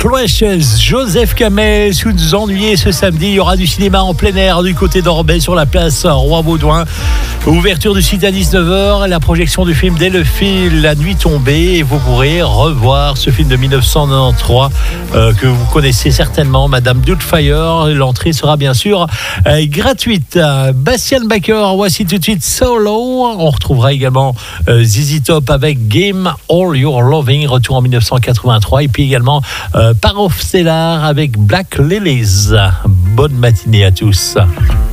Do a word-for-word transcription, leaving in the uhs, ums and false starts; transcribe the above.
Clash, Joseph Kamel. Si vous nous ennuyez ce samedi, il y aura du cinéma en plein air du côté d'Orbay sur la place Roi-Baudouin. Ouverture du site à dix-neuf heures, la projection du film Dès le fil, la nuit tombée, et vous pourrez revoir ce film de dix-neuf cent quatre-vingt-treize euh, que vous connaissez certainement, Madame Doubtfire. L'entrée sera bien sûr euh, gratuite. Bastian Baker, voici tout de suite Solo. On retrouvera également euh, Z Z Top avec Game All Your Loving, retour en dix-neuf cent quatre-vingt-trois, et puis également euh, Parov Stellar avec Black Lilies. Bonne matinée à tous.